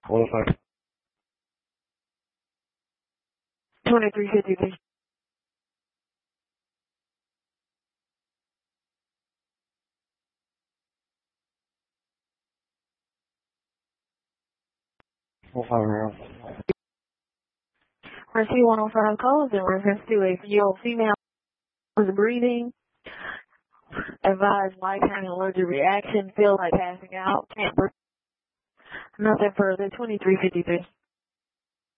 105. 2353. Receive 105 calls in reference to a female who's breathing. Advise light-time allergic reaction. Feel like passing out. Can't breathe. Nothing further. 2353.